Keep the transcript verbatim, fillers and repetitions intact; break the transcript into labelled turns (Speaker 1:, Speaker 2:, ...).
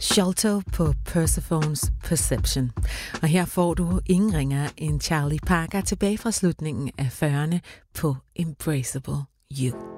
Speaker 1: Sholto på Persephone's Perception. Og her får du ingen ringer end Charlie Parker tilbage fra slutningen af fyrrerne på Embraceable You.